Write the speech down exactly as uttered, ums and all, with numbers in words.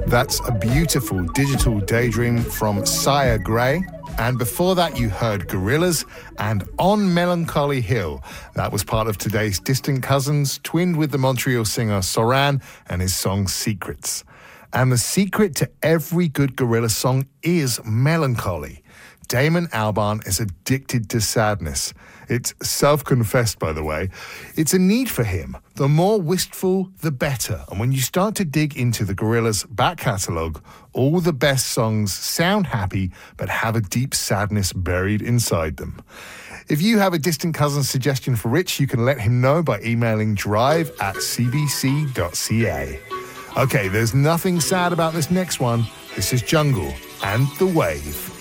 That's a beautiful digital daydream from Sire Gray. And before that, you heard Gorillaz and On Melancholy Hill. That was part of today's Distant Cousins, twinned with the Montreal singer Soran and his song Secrets. And the secret to every good Gorillaz song is melancholy. Damon Albarn is addicted to sadness. It's self-confessed, by the way. It's a need for him. The more wistful, the better. And when you start to dig into the Gorillaz' back catalogue, all the best songs sound happy, but have a deep sadness buried inside them. If you have a Distant Cousins suggestion for Rich, you can let him know by emailing drive at c b c dot c a. Okay, there's nothing sad about this next one. This is Jungle and The Wave.